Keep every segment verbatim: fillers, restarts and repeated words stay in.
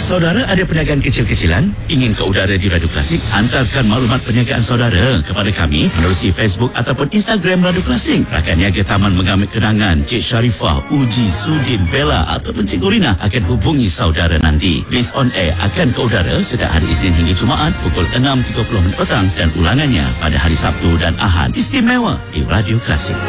Saudara ada perniagaan kecil-kecilan? Ingin ke udara di Radio Klasik? Hantarkan maklumat perniagaan saudara kepada kami menerusi Facebook ataupun Instagram Radio Klasik. Rakan niaga Taman Mengamit Kenangan, Cik Sharifah, Uji, Sudin, Bella ataupun Cik Gorina akan hubungi saudara nanti. List on air akan ke udara setiap hari Isnin hingga Jumaat pukul enam tiga puluh petang dan ulangannya pada hari Sabtu dan Ahad. Istimewa di Radio Klasik.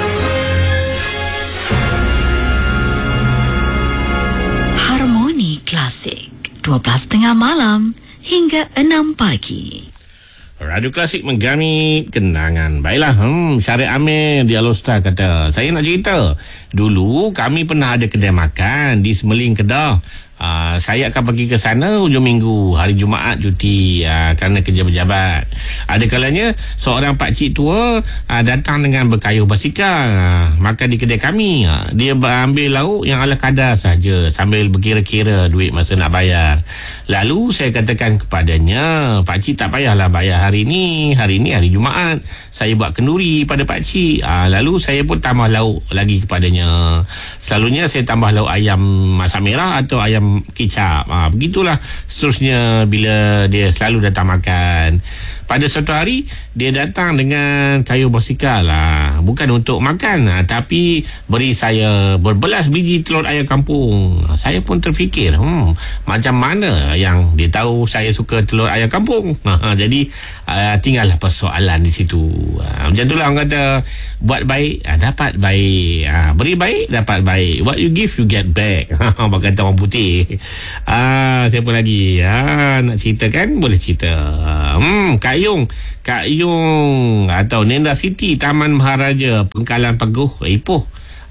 Harmoni Klasik. dua belas tiga puluh malam hingga enam pagi. Radio Klasik Menggami Kenangan. Baiklah, hmm, Syarif Amir di Alostar kata, saya nak cerita. Dulu kami pernah ada kedai makan di Semeling, Kedah. Uh, saya akan pergi ke sana hujung minggu, hari Jumaat cuti uh, kerana kerja pejabat. Ada kalanya seorang pakcik tua uh, datang dengan berkayuh basikal uh, makan di kedai kami. Uh, dia ambil lauk yang ala kadar saja sambil berkira-kira duit masa nak bayar. Lalu saya katakan kepadanya, pakcik tak payahlah bayar hari ni, hari ni hari Jumaat. Saya buat kenduri pada pakcik. Uh, lalu saya pun tambah lauk lagi kepadanya. Selalunya saya tambah lauk ayam masak merah atau ayam kicap. Ha, begitulah seterusnya bila dia selalu datang makan. Pada suatu hari dia datang dengan kayu basikal lah. Bukan untuk makan ha, tapi beri saya berbelas biji telur ayam kampung. Saya pun terfikir hmm, macam mana yang dia tahu saya suka telur ayam kampung. Ha, jadi uh, tinggallah persoalan di situ. Ha, macam itulah orang kata, buat baik ha, dapat baik. Ha, beri baik dapat baik. What you give you get back. Ha, kata orang putih. Ah, siapa lagi? Ah, nak cerita kan? Boleh cerita. Hmm, Kak Yung, Kak Yung atau Nenda City, Taman Maharaja, Pengkalan Paguh, Ipoh.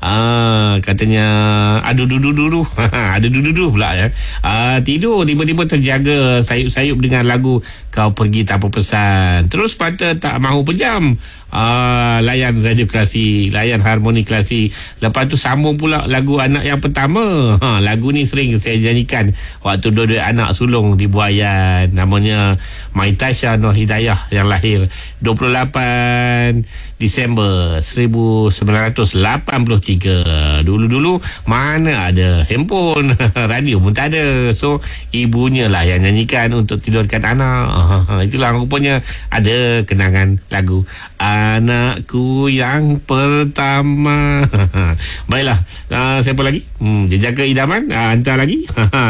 Ah, katanya aduh dudu dudu aduh dudu dudu pula ya. Ah, tidur tiba-tiba terjaga sayup-sayup dengan lagu Kau Pergi Tanpa Pesan. Terus mata tak mahu pejam. Ah, layan Radio Klasik, layan Harmoni Klasik. Lepas tu sambung pula lagu anak yang pertama. Ha, lagu ni sering saya nyanyikan waktu dua-dua anak sulung di Buayan. Namanya Maitasha Nur Hidayah yang lahir dua puluh lapan Disember seribu sembilan ratus lapan puluh tiga. Dulu-dulu mana ada handphone, radio pun tak ada. So ibunya lah yang nyanyikan untuk tidurkan anak. Itulah rupanya ada kenangan lagu Anakku Yang Pertama. Baiklah, uh, siapa lagi? Hmm, dia jaga idaman, uh, hantar lagi.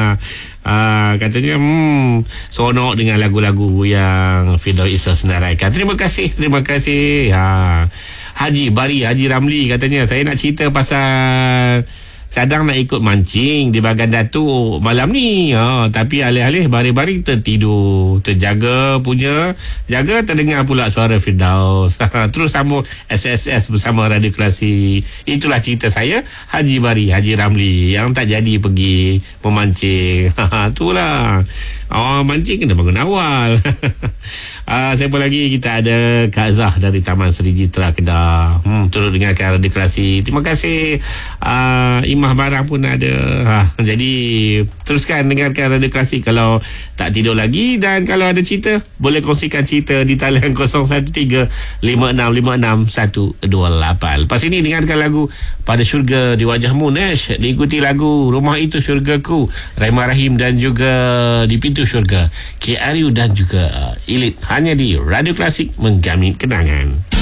Uh, katanya hmm, seronok dengan lagu-lagu yang Firdaus Isa senaraikan. Terima kasih, terima kasih. Uh, Haji Bari, Haji Ramli katanya, saya nak cerita pasal cadang nak ikut mancing di Bagan Datuk malam ni. Ha, tapi alih-alih baring-baring tertidur. Terjaga punya, jaga terdengar pula suara Firdaus. Terus sambung S S S bersama Radio Klasik. Itulah cerita saya, Haji Bari, Haji Ramli, yang tak jadi pergi memancing. Itulah. Oh, mancing kena bangun awal. Uh, siapa lagi? Kita ada Kak Zah dari Taman Seri Jitra Kedah. Hmm, turut dengarkan Radio Klasik. Terima kasih. Uh, Imah Barang pun ada. Ha, jadi teruskan dengarkan Radio Klasik kalau tak tidur lagi. Dan kalau ada cerita, boleh kongsikan cerita di talian kosong satu tiga lima enam lima enam satu dua lapan. Lepas ini dengarkan lagu Pada Syurga di Wajahmu, Nash. Diikuti lagu Rumah Itu Syurgaku, Rahimah Rahim, dan juga Di Pintu Syurga, K R U dan juga Ilit. Hanya di Radio Klasik Menggami Kenangan.